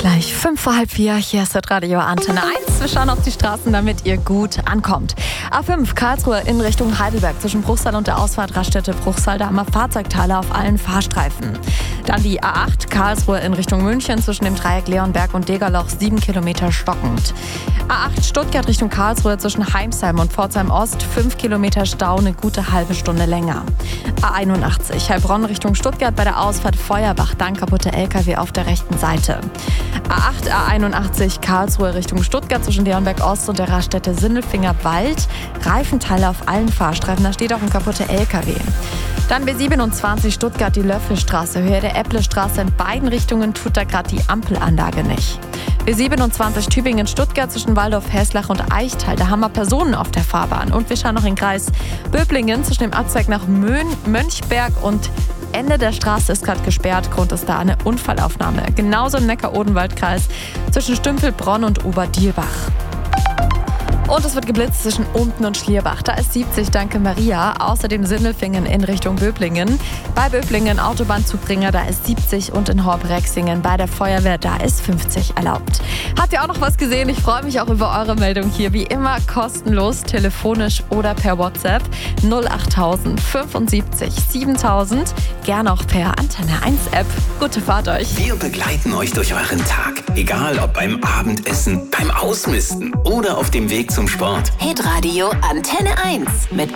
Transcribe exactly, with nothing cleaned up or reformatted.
Gleich fünf vor halb vier, hier ist das Radio Antenne eins. Wir schauen auf die Straßen, damit ihr gut ankommt. A fünf, Karlsruhe in Richtung Heidelberg zwischen Bruchsal und der Ausfahrt Raststätte Bruchsal. Da haben wir Fahrzeugteile auf allen Fahrstreifen. Dann die A acht, Karlsruhe in Richtung München zwischen dem Dreieck Leonberg und Degerloch, sieben Kilometer stockend. A acht, Stuttgart Richtung Karlsruhe zwischen Heimsheim und Pforzheim Ost, fünf Kilometer Stau, eine gute halbe Stunde länger. A einundachtzig, Heilbronn Richtung Stuttgart bei der Ausfahrt Feuerbach, dann kaputte L K W auf der rechten Seite. A acht, A einundachtzig, Karlsruhe Richtung Stuttgart zwischen Leonberg Ost und der Raststätte Sindelfinger Wald. Reifenteile auf allen Fahrstreifen, da steht auch ein kaputter L K W. Dann B siebenundzwanzig, Stuttgart die Löffelstraße, Höhe der Äpplestraße. In beiden Richtungen tut da gerade die Ampelanlage nicht. B siebenundzwanzig, Tübingen Stuttgart zwischen Waldorf, Heslach und Eichtal. Da haben wir Personen auf der Fahrbahn. Und wir schauen noch in den Kreis Böblingen zwischen dem Abzweig nach Möhn, Mönchberg und Ende der Straße ist gerade gesperrt. Grund ist da eine Unfallaufnahme. Genauso im Neckar-Odenwald-Kreis zwischen Stümpel-Bronn und Oberdielbach. Und es wird geblitzt zwischen Umten und Schlierbach. Da ist siebzig, danke Maria. Außerdem Sindelfingen in Richtung Böblingen. Bei Böblingen Autobahnzubringer, da ist siebzig. Und in Horb-Rexingen bei der Feuerwehr, da ist fünfzig erlaubt. Habt ihr auch noch was gesehen? Ich freue mich auch über eure Meldung hier. Wie immer kostenlos, telefonisch oder per WhatsApp. null achttausend fünfundsiebzig siebentausend. Gerne auch per Antenne eins App. Gute Fahrt euch. Wir begleiten euch durch euren Tag. Egal ob beim Abendessen, beim Ausmisten oder auf dem Weg zum Sport. Hitradio Antenne eins mit